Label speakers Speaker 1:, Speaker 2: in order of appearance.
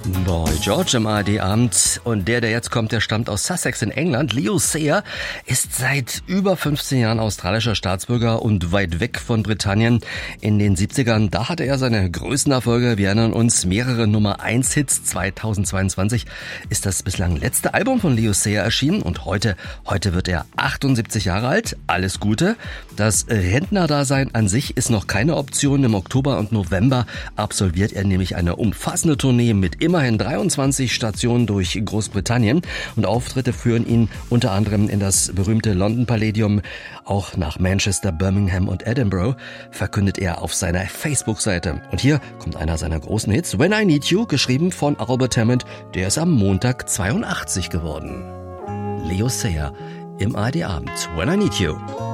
Speaker 1: Boy George im ARD-Abend. Und der jetzt kommt, der stammt aus Sussex in England. Leo Sayer ist seit über 15 Jahren australischer Staatsbürger und weit weg von Britannien. In den 70ern, da hatte er seine größten Erfolge. Wir erinnern uns, mehrere Nummer-1-Hits. 2022 ist das bislang letzte Album von Leo Sayer erschienen. Und heute wird er 78 Jahre alt. Alles Gute. Das Rentnerdasein an sich ist noch keine Option. Im Oktober und November absolviert er nämlich eine umfassende Tournee mit immerhin 23 Stationen durch Großbritannien und Auftritte führen ihn unter anderem in das berühmte London Palladium, auch nach Manchester, Birmingham und Edinburgh, verkündet er auf seiner Facebook-Seite. Und hier kommt einer seiner großen Hits, When I Need You, geschrieben von Albert Hammond, der ist am Montag 82 geworden. Leo Sayer im ARD-Abend, When I Need You.